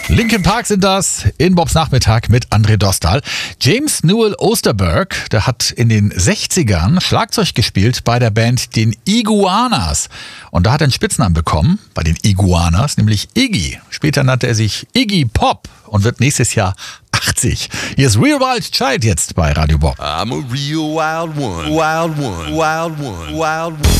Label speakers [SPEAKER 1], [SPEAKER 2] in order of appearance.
[SPEAKER 1] Linkin Park sind das in Bobs Nachmittag mit André Dostal. James Newell Osterberg, der hat in den 60ern Schlagzeug gespielt bei der Band den Iguanas. Und da hat er einen Spitznamen bekommen bei den Iguanas, nämlich Iggy. Später nannte er sich Iggy Pop und wird nächstes Jahr 80. Hier ist Real Wild Child jetzt bei Radio Bob.
[SPEAKER 2] I'm a real wild one, wild one, wild one, wild one.